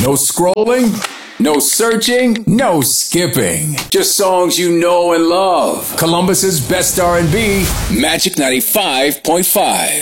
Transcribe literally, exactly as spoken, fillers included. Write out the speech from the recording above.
No scrolling, no searching, no skipping. Just songs you know and love. Columbus's best R and B, Magic ninety-five point five.